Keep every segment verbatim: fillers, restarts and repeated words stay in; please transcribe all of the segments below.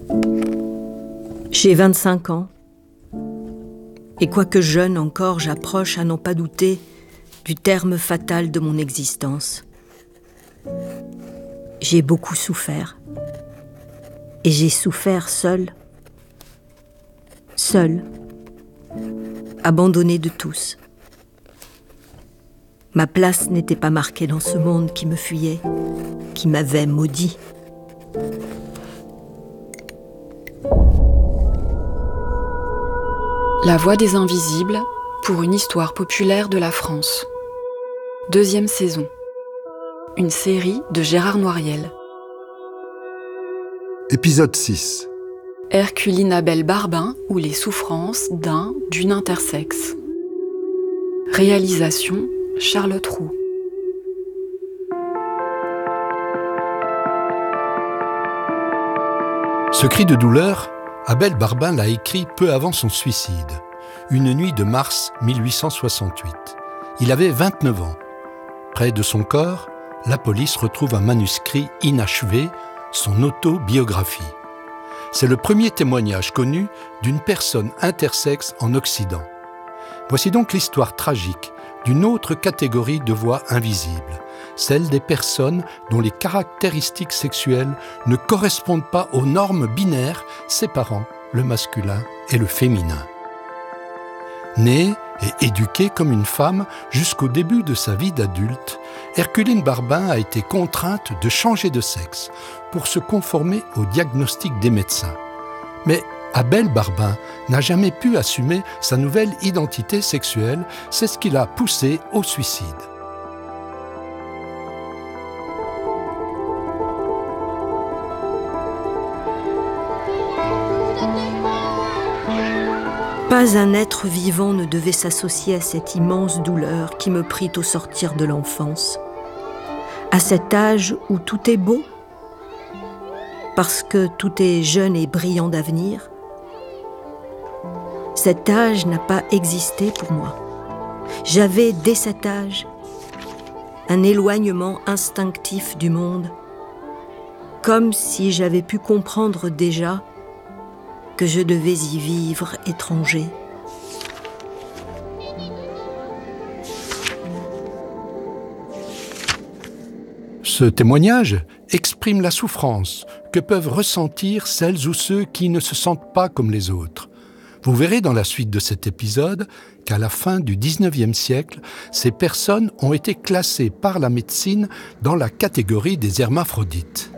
J'ai vingt-cinq ans. Et quoique jeune encore, j'approche à n'en pas douter du terme fatal de mon existence. J'ai beaucoup souffert. Et j'ai souffert seul. Seul. Abandonné de tous. Ma place n'était pas marquée dans ce monde qui me fuyait, qui m'avait maudit. La Voix des Invisibles pour une histoire populaire de la France. Deuxième saison. Une série de Gérard Noiriel. Épisode six. Herculine Abel Barbin ou les souffrances d'un, d'une intersexe. Réalisation Charlotte Roux. Ce cri de douleur, Abel Barbin l'a écrit peu avant son suicide, une nuit de mars mille huit cent soixante-huit. Il avait vingt-neuf ans. Près de son corps, la police retrouve un manuscrit inachevé, son autobiographie. C'est le premier témoignage connu d'une personne intersexe en Occident. Voici donc l'histoire tragique d'une autre catégorie de voix invisibles, celle des personnes dont les caractéristiques sexuelles ne correspondent pas aux normes binaires séparant le masculin et le féminin. Née et éduquée comme une femme jusqu'au début de sa vie d'adulte, Herculine Barbin a été contrainte de changer de sexe pour se conformer au diagnostic des médecins. Mais Abel Barbin n'a jamais pu assumer sa nouvelle identité sexuelle, c'est ce qui l'a poussé au suicide. Pas un être vivant ne devait s'associer à cette immense douleur qui me prit au sortir de l'enfance. À cet âge où tout est beau, parce que tout est jeune et brillant d'avenir, cet âge n'a pas existé pour moi. J'avais, dès cet âge, un éloignement instinctif du monde, comme si j'avais pu comprendre déjà que je devais y vivre étranger. Ce témoignage exprime la souffrance que peuvent ressentir celles ou ceux qui ne se sentent pas comme les autres. Vous verrez dans la suite de cet épisode qu'à la fin du dix-neuvième siècle, ces personnes ont été classées par la médecine dans la catégorie des hermaphrodites.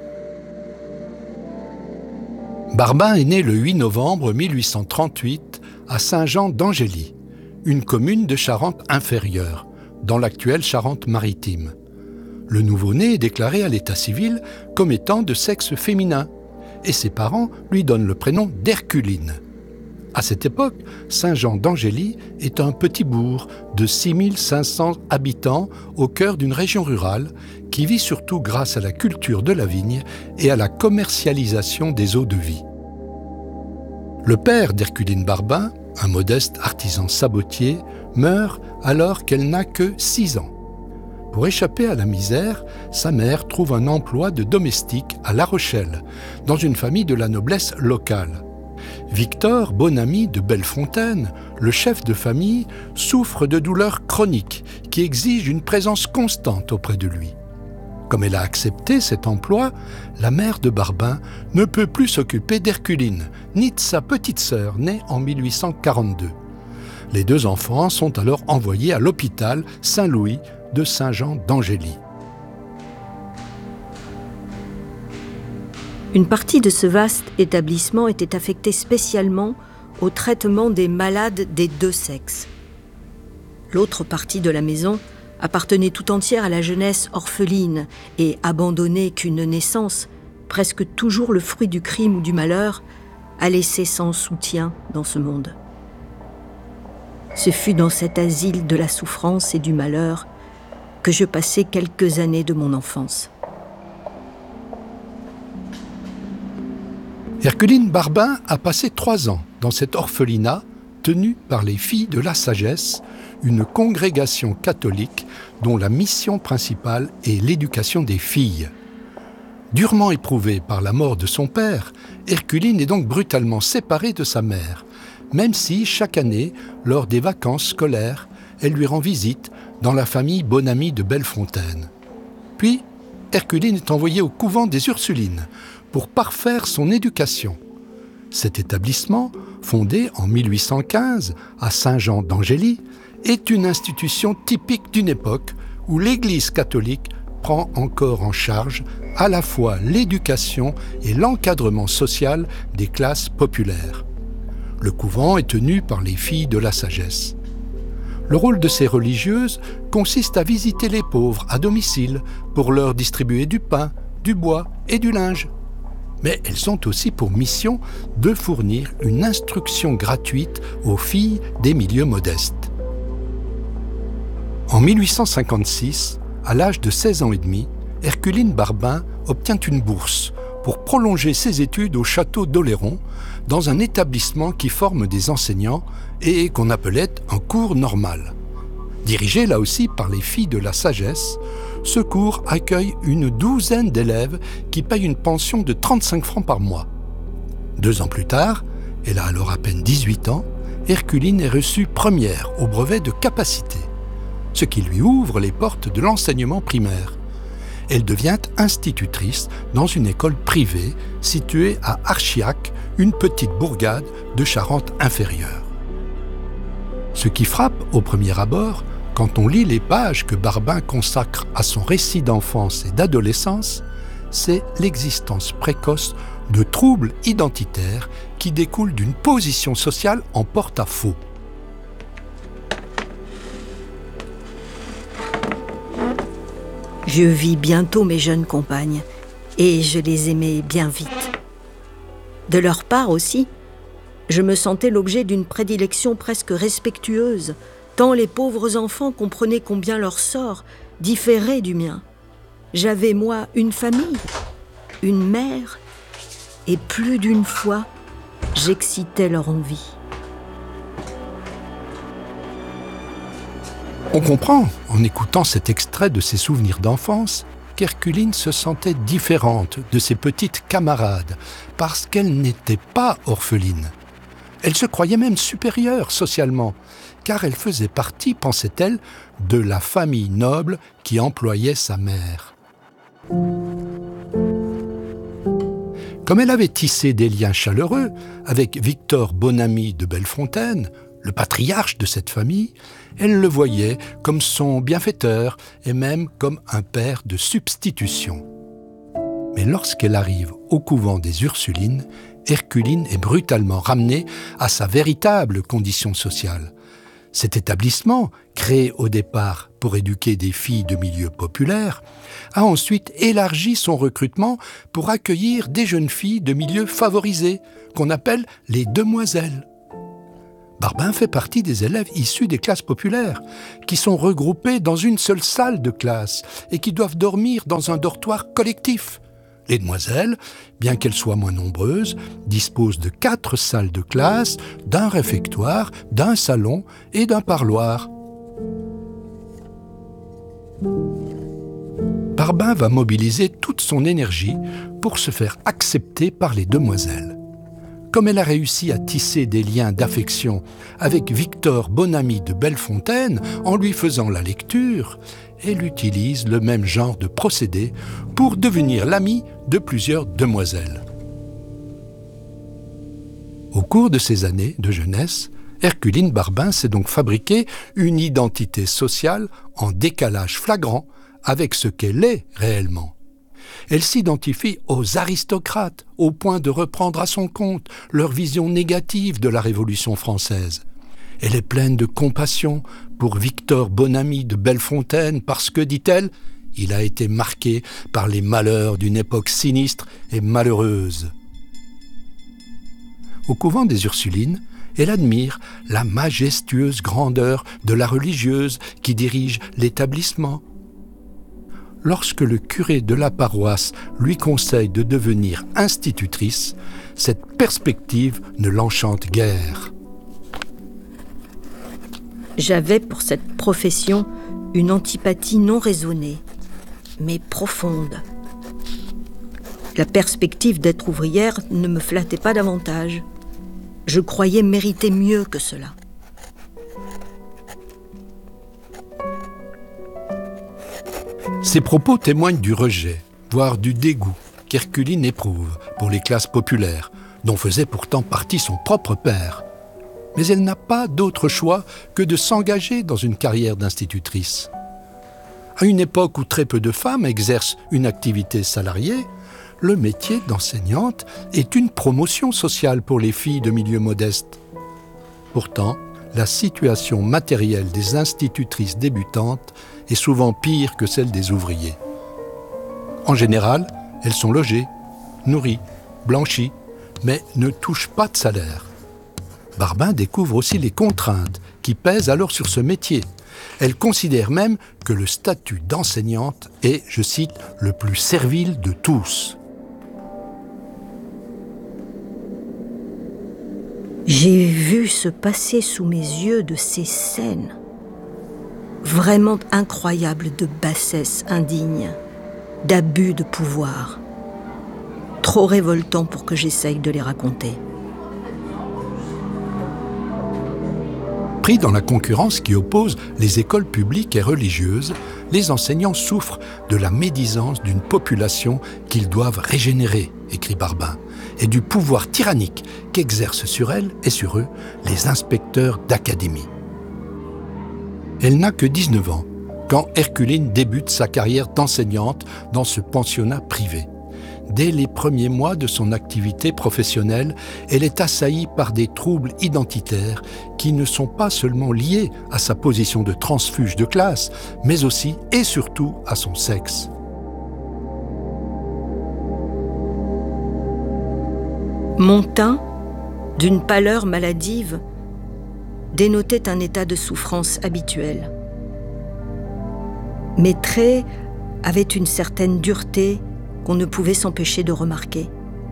Barbin est né le huit novembre mille huit cent trente-huit à Saint-Jean-d'Angély, une commune de Charente-Inférieure, dans l'actuelle Charente-Maritime. Le nouveau-né est déclaré à l'état civil comme étant de sexe féminin, et ses parents lui donnent le prénom d'Herculine. À cette époque, Saint-Jean-d'Angély est un petit bourg de six mille cinq cents habitants au cœur d'une région rurale qui vit surtout grâce à la culture de la vigne et à la commercialisation des eaux de vie. Le père d'Herculine Barbin, un modeste artisan sabotier, meurt alors qu'elle n'a que six ans. Pour échapper à la misère, sa mère trouve un emploi de domestique à La Rochelle, dans une famille de la noblesse locale. Victor, bon ami de Bellefontaine, le chef de famille, souffre de douleurs chroniques qui exigent une présence constante auprès de lui. Comme elle a accepté cet emploi, la mère de Barbin ne peut plus s'occuper d'Herculine, ni de sa petite sœur née en mille huit cent quarante-deux. Les deux enfants sont alors envoyés à l'hôpital Saint-Louis de Saint-Jean-d'Angély. Une partie de ce vaste établissement était affectée spécialement au traitement des malades des deux sexes. L'autre partie de la maison appartenait tout entière à la jeunesse orpheline et abandonnée qu'une naissance, presque toujours le fruit du crime ou du malheur, a laissé sans soutien dans ce monde. Ce fut dans cet asile de la souffrance et du malheur que je passai quelques années de mon enfance. Herculine Barbin a passé trois ans dans cet orphelinat tenu par les Filles de la Sagesse, une congrégation catholique dont la mission principale est l'éducation des filles. Durement éprouvée par la mort de son père, Herculine est donc brutalement séparée de sa mère, même si, chaque année, lors des vacances scolaires, elle lui rend visite dans la famille Bonamy de Bellefontaine. Puis, Herculine est envoyée au couvent des Ursulines pour parfaire son éducation. Cet établissement, fondé en mille huit cent quinze à Saint-Jean d'Angély, est une institution typique d'une époque où l'Église catholique prend encore en charge à la fois l'éducation et l'encadrement social des classes populaires. Le couvent est tenu par les filles de la sagesse. Le rôle de ces religieuses consiste à visiter les pauvres à domicile pour leur distribuer du pain, du bois et du linge. Mais elles ont aussi pour mission de fournir une instruction gratuite aux filles des milieux modestes. En mille huit cent cinquante-six, à l'âge de seize ans et demi, Herculine Barbin obtient une bourse pour prolonger ses études au château d'Oléron, dans un établissement qui forme des enseignants et qu'on appelait un cours normal. Dirigé là aussi par les filles de la sagesse, ce cours accueille une douzaine d'élèves qui payent une pension de trente-cinq francs par mois. Deux ans plus tard, elle a alors à peine dix-huit ans, Herculine est reçue première au brevet de capacité, ce qui lui ouvre les portes de l'enseignement primaire. Elle devient institutrice dans une école privée située à Archiac, une petite bourgade de Charente-Inférieure. Ce qui frappe au premier abord, quand on lit les pages que Barbin consacre à son récit d'enfance et d'adolescence, c'est l'existence précoce de troubles identitaires qui découlent d'une position sociale en porte-à-faux. Je vis bientôt mes jeunes compagnes, et je les aimais bien vite. De leur part aussi, je me sentais l'objet d'une prédilection presque respectueuse, tant les pauvres enfants comprenaient combien leur sort différait du mien. J'avais, moi, une famille, une mère, et plus d'une fois, j'excitais leur envie. On comprend, en écoutant cet extrait de ses souvenirs d'enfance, qu'Herculine se sentait différente de ses petites camarades, parce qu'elle n'était pas orpheline. Elle se croyait même supérieure socialement, car elle faisait partie, pensait-elle, de la famille noble qui employait sa mère. Comme elle avait tissé des liens chaleureux avec Victor Bonamy de Bellefontaine, le patriarche de cette famille, elle le voyait comme son bienfaiteur et même comme un père de substitution. Mais lorsqu'elle arrive au couvent des Ursulines, Herculine est brutalement ramenée à sa véritable condition sociale. Cet établissement, créé au départ pour éduquer des filles de milieux populaires, a ensuite élargi son recrutement pour accueillir des jeunes filles de milieux favorisés, qu'on appelle les demoiselles. Barbin fait partie des élèves issus des classes populaires, qui sont regroupés dans une seule salle de classe et qui doivent dormir dans un dortoir collectif. Les demoiselles, bien qu'elles soient moins nombreuses, disposent de quatre salles de classe, d'un réfectoire, d'un salon et d'un parloir. Barbin va mobiliser toute son énergie pour se faire accepter par les demoiselles. Comme elle a réussi à tisser des liens d'affection avec Victor Bonamy de Bellefontaine en lui faisant la lecture, elle utilise le même genre de procédé pour devenir l'amie de plusieurs demoiselles. Au cours de ces années de jeunesse, Herculine Barbin s'est donc fabriqué une identité sociale en décalage flagrant avec ce qu'elle est réellement. Elle s'identifie aux aristocrates au point de reprendre à son compte leur vision négative de la Révolution française. Elle est pleine de compassion pour Victor Bonamy de Bellefontaine parce que, dit-elle, il a été marqué par les malheurs d'une époque sinistre et malheureuse. Au couvent des Ursulines, elle admire la majestueuse grandeur de la religieuse qui dirige l'établissement. Lorsque le curé de la paroisse lui conseille de devenir institutrice, cette perspective ne l'enchante guère. J'avais pour cette profession une antipathie non raisonnée, mais profonde. La perspective d'être ouvrière ne me flattait pas davantage. Je croyais mériter mieux que cela. Ces propos témoignent du rejet, voire du dégoût qu'Herculine éprouve pour les classes populaires, dont faisait pourtant partie son propre père. Mais elle n'a pas d'autre choix que de s'engager dans une carrière d'institutrice. À une époque où très peu de femmes exercent une activité salariée, le métier d'enseignante est une promotion sociale pour les filles de milieu modeste. Pourtant, la situation matérielle des institutrices débutantes est souvent pire que celle des ouvriers. En général, elles sont logées, nourries, blanchies, mais ne touchent pas de salaire. Barbin découvre aussi les contraintes qui pèsent alors sur ce métier. Elle considère même que le statut d'enseignante est, je cite, le plus servile de tous. J'ai vu se passer sous mes yeux de ces scènes vraiment incroyables de bassesse indigne, d'abus de pouvoir, trop révoltants pour que j'essaye de les raconter. Pris dans la concurrence qui oppose les écoles publiques et religieuses, les enseignants souffrent de la médisance d'une population qu'ils doivent régénérer, écrit Barbin, et du pouvoir tyrannique qu'exercent sur elles et sur eux les inspecteurs d'académie. Elle n'a que dix-neuf ans quand Herculine débute sa carrière d'enseignante dans ce pensionnat privé. Dès les premiers mois de son activité professionnelle, elle est assaillie par des troubles identitaires qui ne sont pas seulement liés à sa position de transfuge de classe, mais aussi et surtout à son sexe. Mon teint, d'une pâleur maladive, dénotait un état de souffrance habituel. Mes traits avaient une certaine dureté qu'on ne pouvait s'empêcher de remarquer.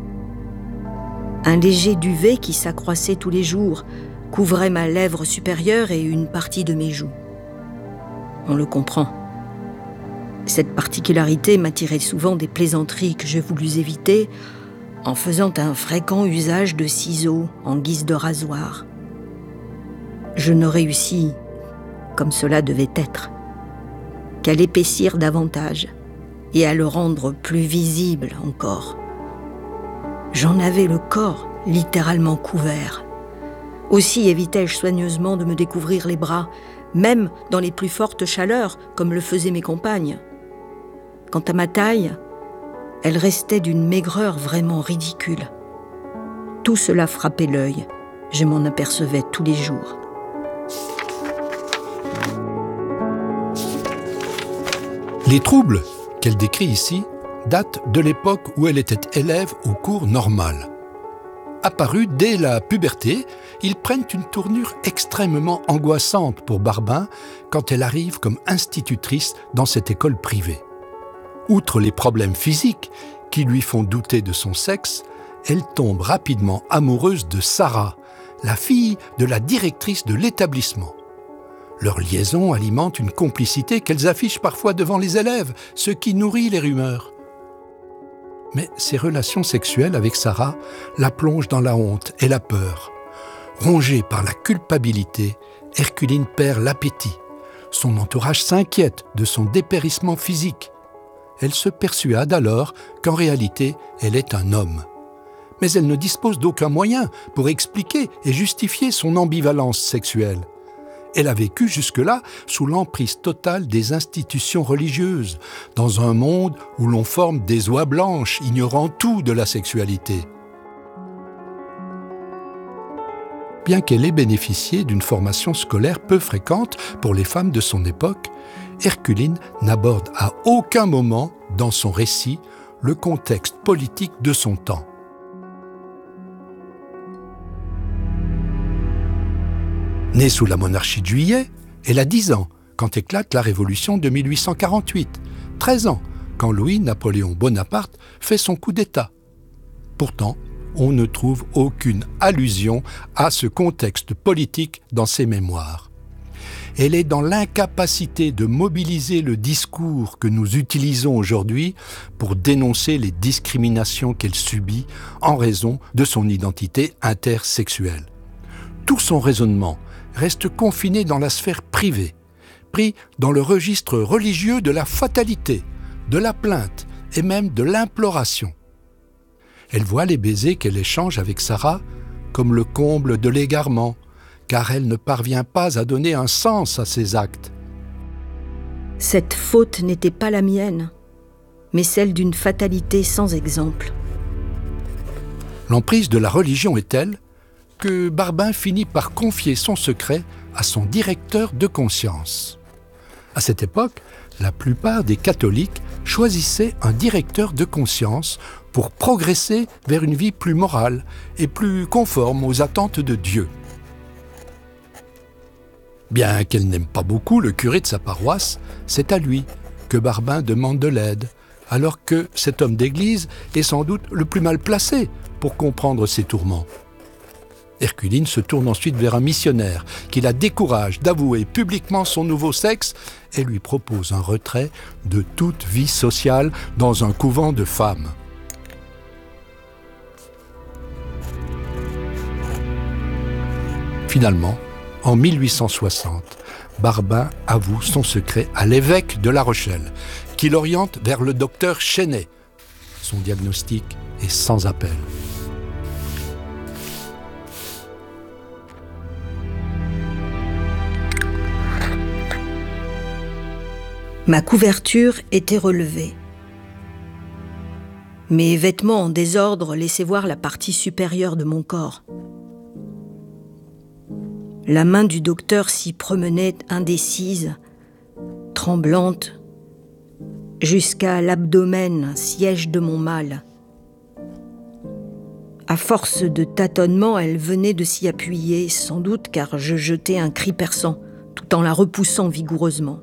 Un léger duvet qui s'accroissait tous les jours couvrait ma lèvre supérieure et une partie de mes joues. On le comprend. Cette particularité m'attirait souvent des plaisanteries que je voulus éviter en faisant un fréquent usage de ciseaux en guise de rasoir. Je ne réussis, comme cela devait être, qu'à l'épaissir davantage et à le rendre plus visible encore. J'en avais le corps littéralement couvert. Aussi évitais-je soigneusement de me découvrir les bras, même dans les plus fortes chaleurs, comme le faisaient mes compagnes. Quant à ma taille, elle restait d'une maigreur vraiment ridicule. Tout cela frappait l'œil, je m'en apercevais tous les jours. Les troubles qu'elle décrit ici datent de l'époque où elle était élève au cours normal. Apparus dès la puberté, ils prennent une tournure extrêmement angoissante pour Barbin quand elle arrive comme institutrice dans cette école privée. Outre les problèmes physiques qui lui font douter de son sexe, elle tombe rapidement amoureuse de Sarah, la fille de la directrice de l'établissement. Leur liaison alimente une complicité qu'elles affichent parfois devant les élèves, ce qui nourrit les rumeurs. Mais ces relations sexuelles avec Sarah la plongent dans la honte et la peur. Rongée par la culpabilité, Herculine perd l'appétit. Son entourage s'inquiète de son dépérissement physique. Elle se persuade alors qu'en réalité, elle est un homme. Mais elle ne dispose d'aucun moyen pour expliquer et justifier son ambivalence sexuelle. Elle a vécu jusque-là sous l'emprise totale des institutions religieuses, dans un monde où l'on forme des oies blanches, ignorant tout de la sexualité. Bien qu'elle ait bénéficié d'une formation scolaire peu fréquente pour les femmes de son époque, Herculine n'aborde à aucun moment dans son récit le contexte politique de son temps. Née sous la monarchie de Juillet, elle a dix ans quand éclate la Révolution de mille huit cent quarante-huit, treize ans quand Louis-Napoléon Bonaparte fait son coup d'État. Pourtant, on ne trouve aucune allusion à ce contexte politique dans ses mémoires. Elle est dans l'incapacité de mobiliser le discours que nous utilisons aujourd'hui pour dénoncer les discriminations qu'elle subit en raison de son identité intersexuelle. Tout son raisonnement reste confiné dans la sphère privée, pris dans le registre religieux de la fatalité, de la plainte et même de l'imploration. Elle voit les baisers qu'elle échange avec Sarah comme le comble de l'égarement, car elle ne parvient pas à donner un sens à ses actes. Cette faute n'était pas la mienne, mais celle d'une fatalité sans exemple. L'emprise de la religion est telle que Barbin finit par confier son secret à son directeur de conscience. À cette époque, la plupart des catholiques choisissaient un directeur de conscience pour progresser vers une vie plus morale et plus conforme aux attentes de Dieu. Bien qu'elle n'aime pas beaucoup le curé de sa paroisse, c'est à lui que Barbin demande de l'aide, alors que cet homme d'église est sans doute le plus mal placé pour comprendre ses tourments. Herculine se tourne ensuite vers un missionnaire qui la décourage d'avouer publiquement son nouveau sexe et lui propose un retrait de toute vie sociale dans un couvent de femmes. Finalement, en mille huit cent soixante, Barbin avoue son secret à l'évêque de La Rochelle, qui l'oriente vers le docteur Chenet. Son diagnostic est sans appel. Ma couverture était relevée. Mes vêtements en désordre laissaient voir la partie supérieure de mon corps. La main du docteur s'y promenait indécise, tremblante, jusqu'à l'abdomen, siège de mon mal. À force de tâtonnements, elle venait de s'y appuyer, sans doute car je jetais un cri perçant, tout en la repoussant vigoureusement.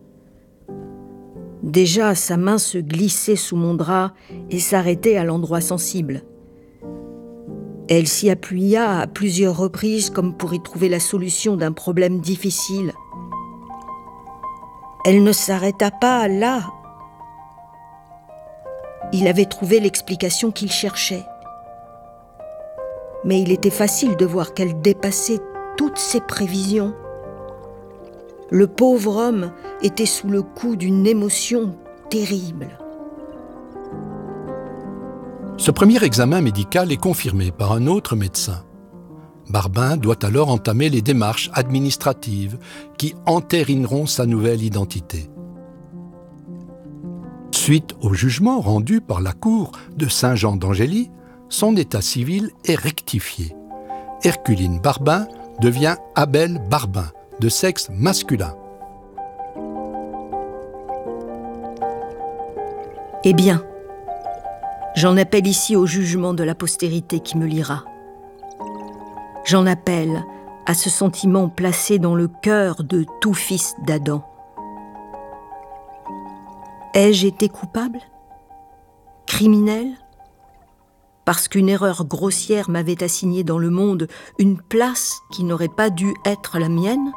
Déjà, sa main se glissait sous mon drap et s'arrêtait à l'endroit sensible. Elle s'y appuya à plusieurs reprises comme pour y trouver la solution d'un problème difficile. Elle ne s'arrêta pas là. Il avait trouvé l'explication qu'il cherchait. Mais il était facile de voir qu'elle dépassait toutes ses prévisions. Le pauvre homme était sous le coup d'une émotion terrible. Ce premier examen médical est confirmé par un autre médecin. Barbin doit alors entamer les démarches administratives qui entérineront sa nouvelle identité. Suite au jugement rendu par la cour de Saint-Jean d'Angély, son état civil est rectifié. Herculine Barbin devient Abel Barbin, de sexe masculin. Eh bien, j'en appelle ici au jugement de la postérité qui me lira. J'en appelle à ce sentiment placé dans le cœur de tout fils d'Adam. Ai-je été coupable? Criminel? Parce qu'une erreur grossière m'avait assigné dans le monde une place qui n'aurait pas dû être la mienne?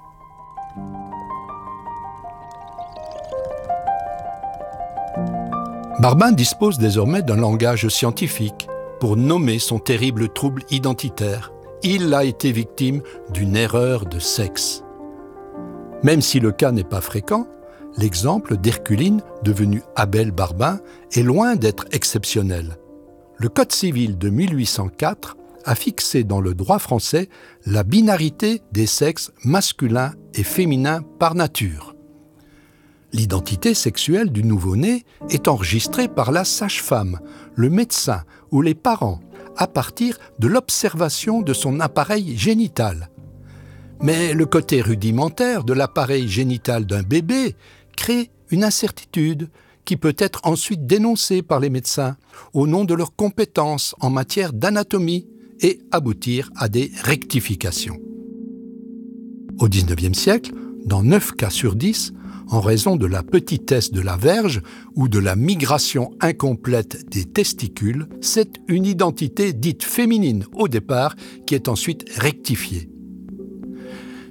Barbin dispose désormais d'un langage scientifique pour nommer son terrible trouble identitaire. Il a été victime d'une erreur de sexe. Même si le cas n'est pas fréquent, l'exemple d'Herculine, devenue Abel Barbin, est loin d'être exceptionnel. Le Code civil de mille huit cent quatre a fixé dans le droit français la binarité des sexes masculin et féminin par nature. L'identité sexuelle du nouveau-né est enregistrée par la sage-femme, le médecin ou les parents à partir de l'observation de son appareil génital. Mais le côté rudimentaire de l'appareil génital d'un bébé crée une incertitude qui peut être ensuite dénoncée par les médecins au nom de leurs compétences en matière d'anatomie et aboutir à des rectifications. Au dix-neuvième siècle, dans neuf cas sur dix, en raison de la petitesse de la verge ou de la migration incomplète des testicules, c'est une identité dite féminine au départ qui est ensuite rectifiée.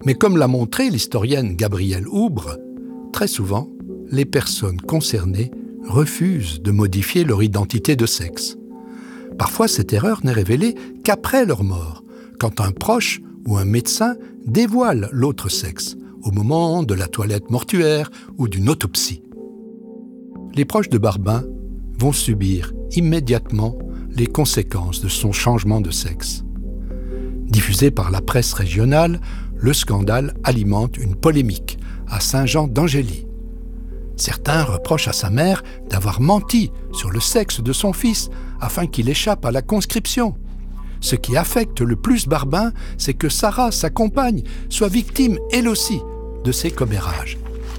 Mais comme l'a montré l'historienne Gabrielle Houbre, très souvent, les personnes concernées refusent de modifier leur identité de sexe. Parfois, cette erreur n'est révélée qu'après leur mort, quand un proche ou un médecin dévoile l'autre sexe, au moment de la toilette mortuaire ou d'une autopsie. Les proches de Barbin vont subir immédiatement les conséquences de son changement de sexe. Diffusé par la presse régionale, le scandale alimente une polémique à Saint-Jean-d'Angély. Certains reprochent à sa mère d'avoir menti sur le sexe de son fils afin qu'il échappe à la conscription. Ce qui affecte le plus Barbin, c'est que Sarah, sa compagne, soit victime, elle aussi, de ces commérages.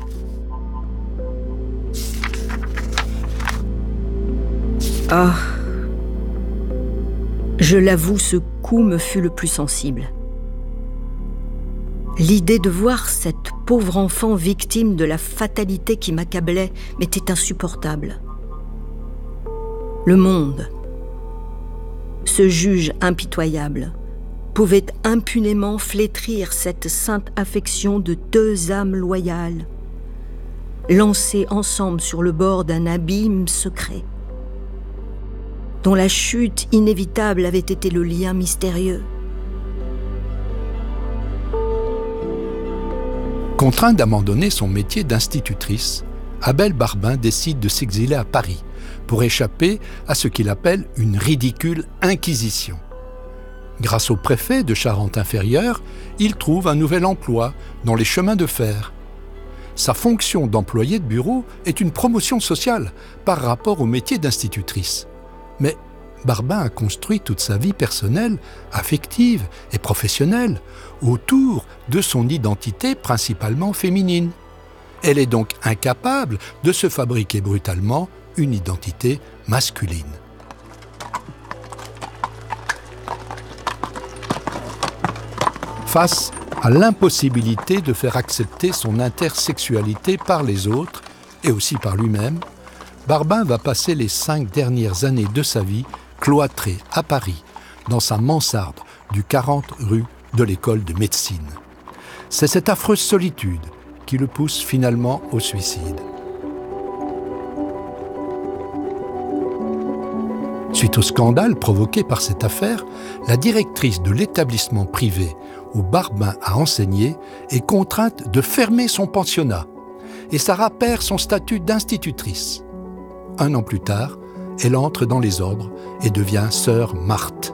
Ah, je l'avoue, ce coup me fut le plus sensible. L'idée de voir cette pauvre enfant victime de la fatalité qui m'accablait m'était insupportable. Le monde, ce juge impitoyable, pouvait impunément flétrir cette sainte affection de deux âmes loyales, lancées ensemble sur le bord d'un abîme secret, dont la chute inévitable avait été le lien mystérieux. Contrainte d'abandonner son métier d'institutrice, Abel Barbin décide de s'exiler à Paris pour échapper à ce qu'il appelle une ridicule inquisition. Grâce au préfet de Charente-Inférieure, il trouve un nouvel emploi dans les chemins de fer. Sa fonction d'employé de bureau est une promotion sociale par rapport au métier d'institutrice. Mais Barbin a construit toute sa vie personnelle, affective et professionnelle autour de son identité principalement féminine. Elle est donc incapable de se fabriquer brutalement une identité masculine. Face à l'impossibilité de faire accepter son intersexualité par les autres et aussi par lui-même, Barbin va passer les cinq dernières années de sa vie cloîtré à Paris, dans sa mansarde du quarante rue de l'école de médecine. C'est cette affreuse solitude qui le pousse finalement au suicide. Suite au scandale provoqué par cette affaire, la directrice de l'établissement privé où Barbin a enseigné est contrainte de fermer son pensionnat et Sarah perd son statut d'institutrice. Un an plus tard, elle entre dans les ordres et devient sœur Marthe.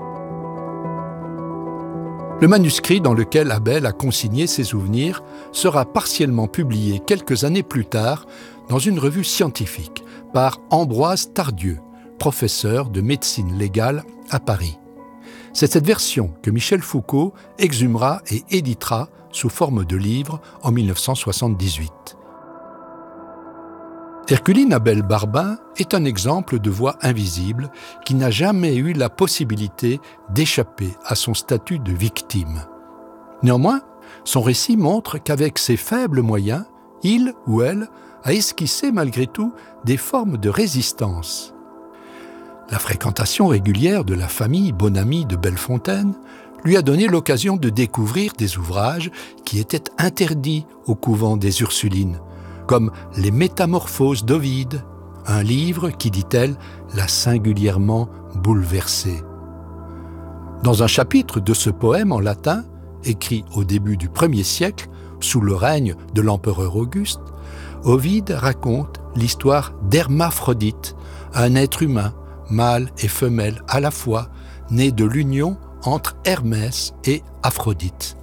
Le manuscrit dans lequel Abel a consigné ses souvenirs sera partiellement publié quelques années plus tard dans une revue scientifique par Ambroise Tardieu, professeur de médecine légale à Paris. C'est cette version que Michel Foucault exhumera et éditera sous forme de livre en mille neuf cent soixante-dix-huit. Herculine Abel Barbin est un exemple de voix invisible qui n'a jamais eu la possibilité d'échapper à son statut de victime. Néanmoins, son récit montre qu'avec ses faibles moyens, il ou elle a esquissé malgré tout des formes de résistance. La fréquentation régulière de la famille Bonamy de Bellefontaine lui a donné l'occasion de découvrir des ouvrages qui étaient interdits au couvent des Ursulines, comme Les Métamorphoses d'Ovide, un livre qui, dit-elle, l'a singulièrement bouleversée. Dans un chapitre de ce poème en latin, écrit au début du premier siècle, sous le règne de l'empereur Auguste, Ovide raconte l'histoire d'Hermaphrodite, un être humain, mâle et femelle à la fois, né de l'union entre Hermès et Aphrodite.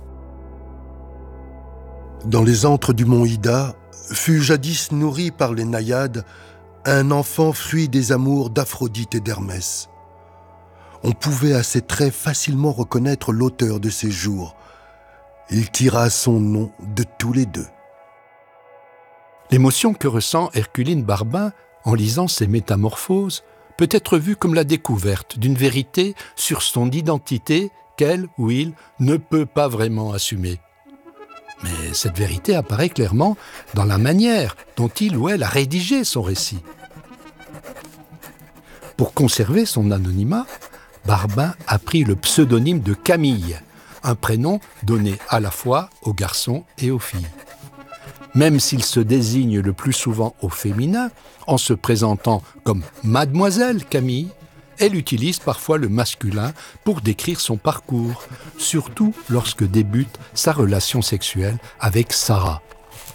Dans les antres du mont Ida, fut jadis nourri par les naïades un enfant fruit des amours d'Aphrodite et d'Hermès. On pouvait à ses traits facilement reconnaître l'auteur de ces jours. Il tira son nom de tous les deux. L'émotion que ressent Herculine Barbin en lisant ces métamorphoses peut être vue comme la découverte d'une vérité sur son identité qu'elle ou il ne peut pas vraiment assumer. Mais cette vérité apparaît clairement dans la manière dont il ou elle a rédigé son récit. Pour conserver son anonymat, Barbin a pris le pseudonyme de Camille, un prénom donné à la fois aux garçons et aux filles. Même s'il se désigne le plus souvent au féminin, en se présentant comme Mademoiselle Camille, elle utilise parfois le masculin pour décrire son parcours, surtout lorsque débute sa relation sexuelle avec Sarah.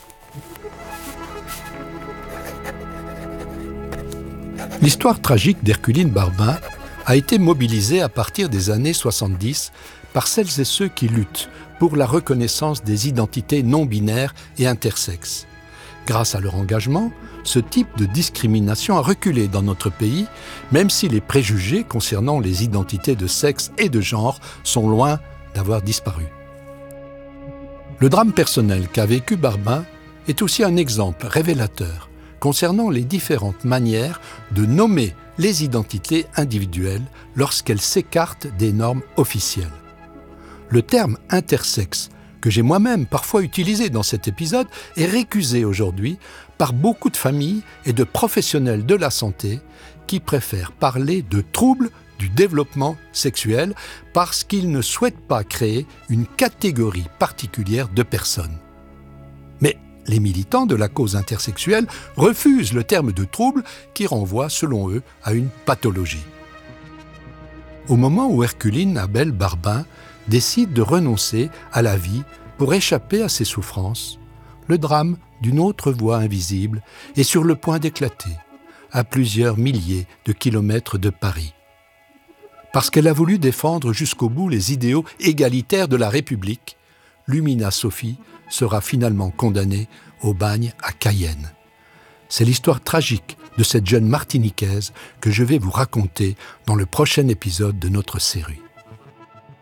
L'histoire tragique d'Herculine Barbin a été mobilisée à partir des années soixante-dix par celles et ceux qui luttent pour la reconnaissance des identités non-binaires et intersexes. Grâce à leur engagement, ce type de discrimination a reculé dans notre pays, même si les préjugés concernant les identités de sexe et de genre sont loin d'avoir disparu. Le drame personnel qu'a vécu Barbin est aussi un exemple révélateur concernant les différentes manières de nommer les identités individuelles lorsqu'elles s'écartent des normes officielles. Le terme intersexe, que j'ai moi-même parfois utilisé dans cet épisode, est récusé aujourd'hui par beaucoup de familles et de professionnels de la santé qui préfèrent parler de troubles du développement sexuel parce qu'ils ne souhaitent pas créer une catégorie particulière de personnes. Mais les militants de la cause intersexuelle refusent le terme de trouble qui renvoie, selon eux, à une pathologie. Au moment où Herculine Abel Barbin décide de renoncer à la vie pour échapper à ses souffrances, le drame d'une autre voix invisible est sur le point d'éclater, à plusieurs milliers de kilomètres de Paris. Parce qu'elle a voulu défendre jusqu'au bout les idéaux égalitaires de la République, Lumina Sophie sera finalement condamnée au bagne à Cayenne. C'est l'histoire tragique de cette jeune Martiniquaise que je vais vous raconter dans le prochain épisode de notre série.